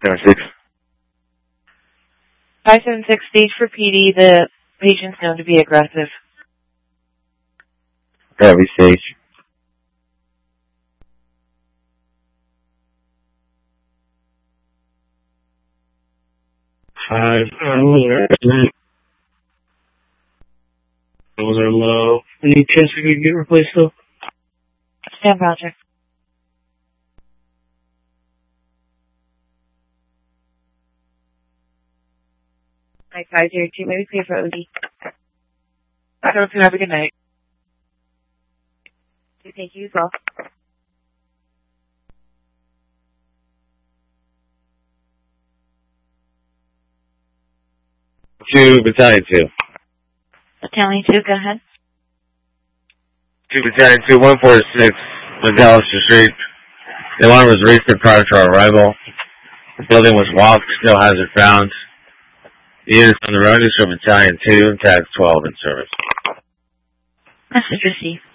576. 576, stage for PD. The patient's known to be aggressive. Every stage. Those are low. Any chance we could get replaced though? Stand project. 502, maybe clear for OD. 502, have a good night. Thank you as well. 2 Battalion 2. Battalion 2, go ahead. 2 Battalion 2, 146, McAllister Street. The alarm was registered prior to our arrival. The building was locked, no hazard found. The units on the road is from Battalion 2, tags 12 in service. Message received.